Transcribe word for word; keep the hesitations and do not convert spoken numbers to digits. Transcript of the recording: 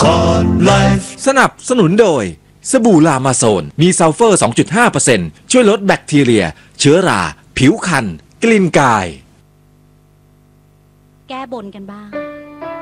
Cod Life สนับสนุนโดยสบู่ลามาโซนมีซัลเฟอร์ สองจุดห้าเปอร์เซ็นต์ ช่วยลดแบคทีเรียเชื้อราผิวคันกลิ่นกายแก้บนกันบ้าง